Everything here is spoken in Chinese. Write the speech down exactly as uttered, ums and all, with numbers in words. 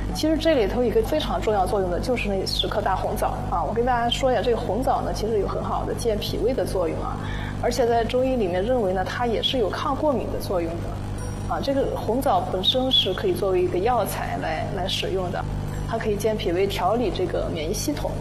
其实这里头一个非常重要作用的就是那十克大红枣啊。我跟大家说一下，这个红枣呢，其实有很好的健脾胃的作用啊，而且在中医里面认为呢，它也是有抗过敏的作用的啊。这个红枣本身是可以作为一个药材来来使用的，它可以健脾胃，调理这个免疫系统。